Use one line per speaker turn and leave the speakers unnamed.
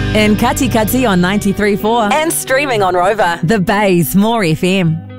In Kati Kati on 93.4
And streaming on Rover.
The Bay's More FM.